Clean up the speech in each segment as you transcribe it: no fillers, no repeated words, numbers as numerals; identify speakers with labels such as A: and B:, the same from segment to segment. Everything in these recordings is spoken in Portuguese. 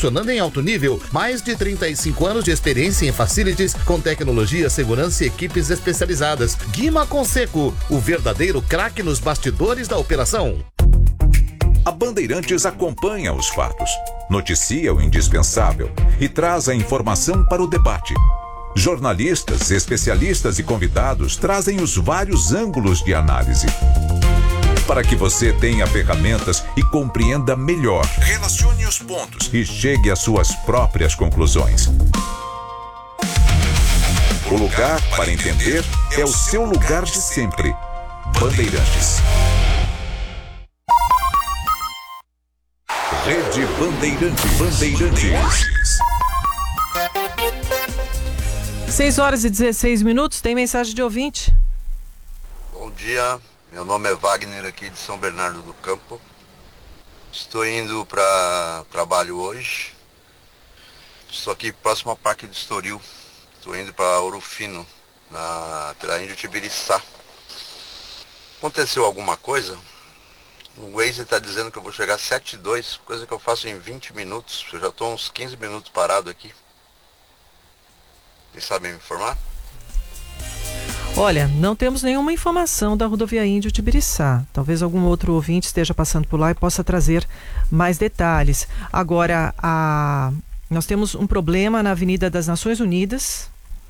A: funcionando em alto nível. Mais de 35 anos de experiência em facilities, com tecnologia, segurança e equipes especializadas. Guima Conceco, o verdadeiro craque nos bastidores da operação.
B: A Bandeirantes acompanha os fatos, noticia o indispensável e traz a informação para o debate. Jornalistas, especialistas e convidados trazem os vários ângulos de análise, para que você tenha ferramentas e compreenda melhor, relacione os pontos e chegue às suas próprias conclusões. O lugar para entender é o seu lugar de sempre. Bandeirantes. Rede Bandeirantes.
C: 6h16, tem mensagem de ouvinte.
D: Bom dia, meu nome é Wagner, aqui de São Bernardo do Campo. Estou indo para trabalho hoje. Estou aqui próximo ao Parque do Estoril. Estou indo para Ouro Fino, pela Índio Tibiriçá. Aconteceu alguma coisa? O Waze está dizendo que eu vou chegar às 7h02, coisa que eu faço em 20 minutos. Eu já estou uns 15 minutos parado aqui. Vocês sabem me informar?
C: Olha, não temos nenhuma informação da rodovia Índio Tibiriçá. Talvez algum outro ouvinte esteja passando por lá e possa trazer mais detalhes. Agora, nós temos um problema na Avenida das Nações Unidas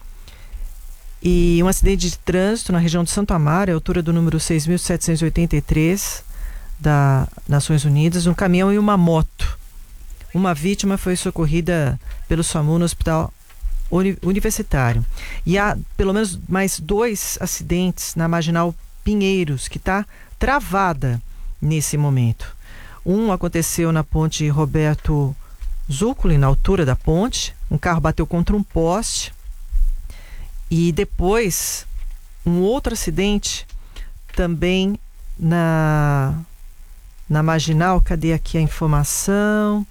C: e um acidente de trânsito na região de Santo Amaro, à altura do número 6.783 das Nações Unidas, um caminhão e uma moto. Uma vítima foi socorrida pelo SAMU no Hospital Universitário. E há pelo menos mais 2 acidentes na Marginal Pinheiros, que está travada nesse momento. Um aconteceu na ponte Roberto Zúcoli, na altura da ponte. Um carro bateu contra um poste. E depois, um outro acidente também na Marginal. Cadê aqui a informação?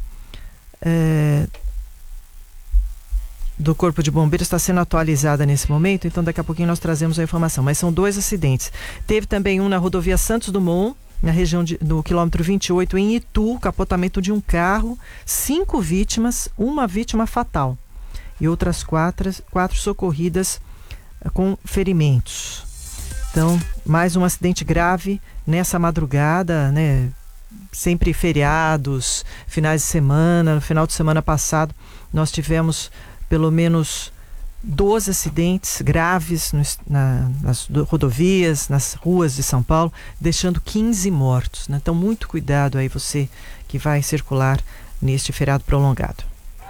C: Do Corpo de Bombeiros está sendo atualizada nesse momento, então daqui a pouquinho nós trazemos a informação, mas são 2 acidentes. Teve também um na rodovia Santos Dumont, na região do quilômetro 28, em Itu, capotamento de um carro, 5 vítimas, uma vítima fatal e outras 4 socorridas com ferimentos. Então, mais um acidente grave nessa madrugada, né? Sempre feriados, finais de semana. No final de semana passado nós tivemos pelo menos 12 acidentes graves nas rodovias, nas ruas de São Paulo, deixando 15 mortos, né? Então, muito cuidado aí você que vai circular neste feriado prolongado.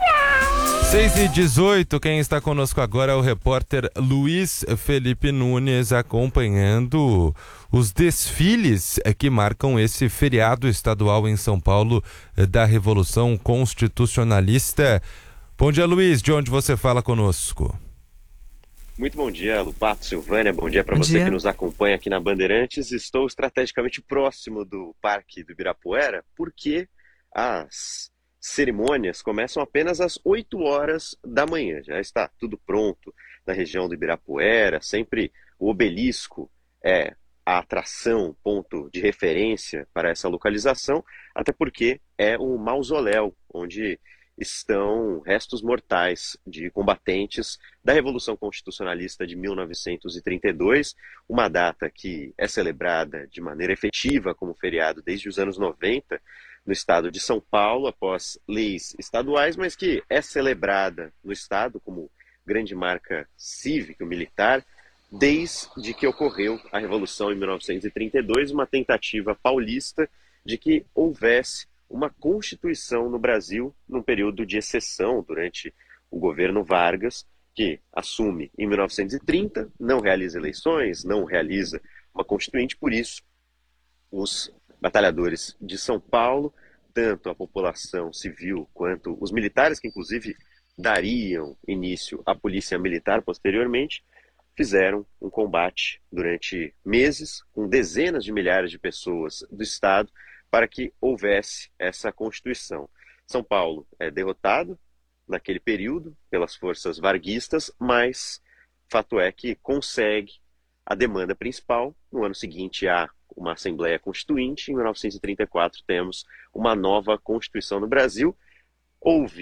E: 6h18, quem está conosco agora é o repórter Luiz Felipe Nunes, acompanhando os desfiles que marcam esse feriado estadual em São Paulo da Revolução Constitucionalista. Bom dia, Luiz, de onde você fala conosco?
F: Muito bom dia, Lupato, Silvânia, bom dia para você que nos acompanha aqui na Bandeirantes. Estou estrategicamente próximo do Parque do Ibirapuera porque as cerimônias começam apenas às 8h da manhã. Já está tudo pronto na região do Ibirapuera, sempre o obelisco é a atração, ponto de referência para essa localização, até porque é um mausoléu onde estão restos mortais de combatentes da Revolução Constitucionalista de 1932, uma data que é celebrada de maneira efetiva como feriado desde os anos 90 no estado de São Paulo, após leis estaduais, mas que é celebrada no estado como grande marca cívica, militar, desde que ocorreu a Revolução em 1932, uma tentativa paulista de que houvesse uma Constituição no Brasil num período de exceção durante o governo Vargas, que assume em 1930, não realiza eleições, não realiza uma Constituinte, por isso os batalhadores de São Paulo, tanto a população civil quanto os militares, que inclusive dariam início à polícia militar posteriormente, fizeram um combate durante meses com dezenas de milhares de pessoas do estado para que houvesse essa Constituição. São Paulo é derrotado naquele período pelas forças varguistas, mas fato é que consegue a demanda principal. No ano seguinte há uma Assembleia Constituinte, em 1934 temos uma nova Constituição no Brasil. Houve